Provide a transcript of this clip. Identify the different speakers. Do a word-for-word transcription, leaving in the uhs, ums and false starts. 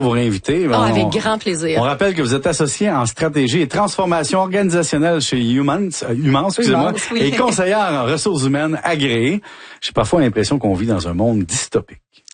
Speaker 1: vous réinviter.
Speaker 2: Oh,
Speaker 1: on,
Speaker 2: avec grand plaisir.
Speaker 1: On rappelle que vous êtes associé en stratégie et transformation organisationnelle chez Humans, euh, Humans, excusez-moi,
Speaker 2: Humans, oui.
Speaker 1: et conseillère en ressources humaines agréée. J'ai parfois l'impression qu'on vit dans un monde dystopique.